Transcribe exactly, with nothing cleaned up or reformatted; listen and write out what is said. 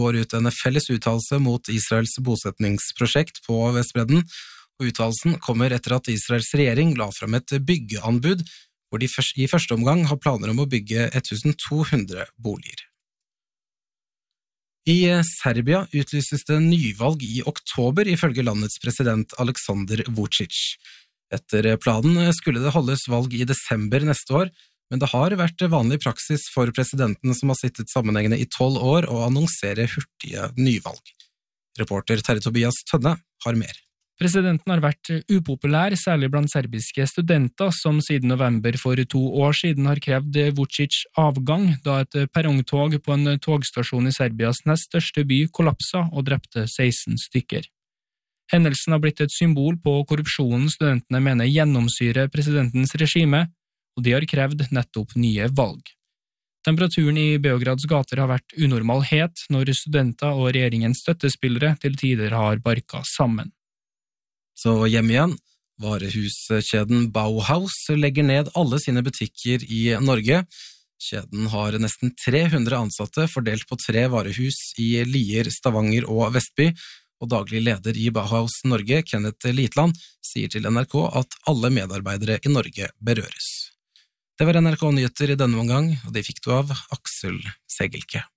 går ut en felles uttalelse mot Israels bosetningsprosjekt på Vestbredden, og uttalelsen kommer etter at Israels regjering la frem et byggeanbud, hvor de i første omgang har planer om å bygge to hundre boliger. I Serbia utlyses det nyvalg i oktober ifølge landets president Aleksandar Vučić. Etter planen skulle det holdes valg i desember neste år, men det har vært vanlig praksis for presidenten som har sittet sammenhengende i tolv år å annonsere hurtige nyvalg. Reporter Terje Tobias Tønne har mer. Presidenten har vært upopulær, særlig blant serbiske studenter, som siden november for to år siden har krevd Vučić avgang, da et perrongtog på en togstasjon i Serbias nest største by kollapsa og drepte seksten stykker. Hendelsen har blitt et symbol på korrupsjonen studentene mener gjennomsyrer presidentens regime, og de har krevd nettopp nye valg. Temperaturen i Beograds gater har vært unormal het når studenter og regjeringens støttespillere til tider har barka sammen. Så hjem igjen, varehuskjeden Bauhaus legger ned alle sine butikker i Norge. Kjeden har nesten tre hundre ansatte fordelt på tre varehus i Lier, Stavanger og Vestby, og daglig leder i Bauhaus Norge, Kenneth Litland, sier til N R K at alle medarbeidere i Norge berøres. Det var N R K-nyheter i denne omgang, og det fikk du av Aksel Segelke.